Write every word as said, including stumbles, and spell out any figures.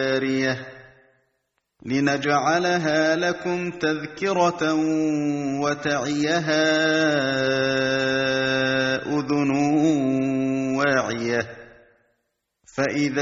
جارية لنجعلها لكم تذكرة وتعيها أذن واعية فإذا